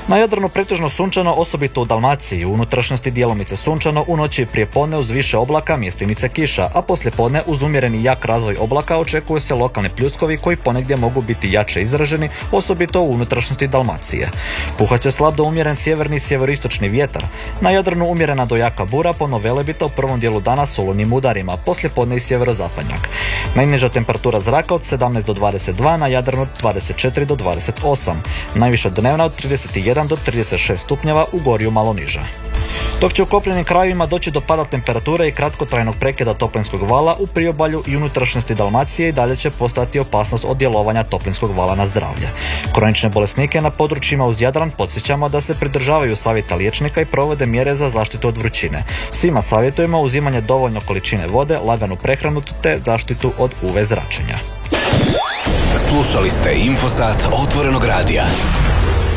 Na Jadranu pretežno sunčano, osobito u Dalmaciji, u unutrašnjosti djelomice sunčano, u noći i prijepodne uz više oblaka, mjestimice kiša, a poslijepodne uz umjereni jak razvoj oblaka očekuju se lokalni pljuskovi koji ponegdje mogu biti jače izraženi, osobito u unutrašnjosti Dalmacije. Puhat će slab do umjeren sjeverni i sjeveristočni vjetar. Na Jadranu umjerena do jaka bura, ponno velebita u prvom dijelu dana s olujnim udarima, poslijepodne i sjeverozapadnjak. Najniža temperatura zraka od 17 do 22, na Jadranu od 24 do 28. Najviša dnevna od 31 do 36 stupnjeva, u Gorju malo niža. Dok će u kopnenim krajevima doći do pada temperature i kratkotrajnog prekida toplinskog vala, u priobalju i unutrašnjosti Dalmacije i dalje će postojati opasnost od djelovanja toplinskog vala na zdravlje. Kronične bolesnike na područjima uz Jadran podsjećamo da se pridržavaju savjeta liječnika i provode mjere za zaštitu od vrućine. Svima savjetujemo uzimanje dovoljno količine vode, laganu prehranu te zaštitu od UV zračenja. Slušali ste Infosat Otvorenog radija.